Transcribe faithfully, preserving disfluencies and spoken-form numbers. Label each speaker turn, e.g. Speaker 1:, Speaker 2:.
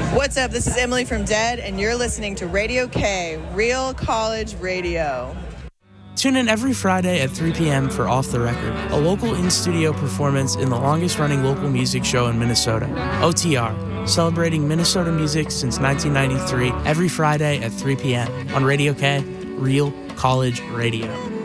Speaker 1: What's up? This is Emily from Dead, and you're listening to Radio K, Real College Radio.
Speaker 2: Tune in every Friday at three p.m. for Off the Record, a local in-studio performance in the longest-running local music show in Minnesota, O T R, celebrating Minnesota music since nineteen ninety-three, every Friday at three p.m. on Radio K, Real College Radio.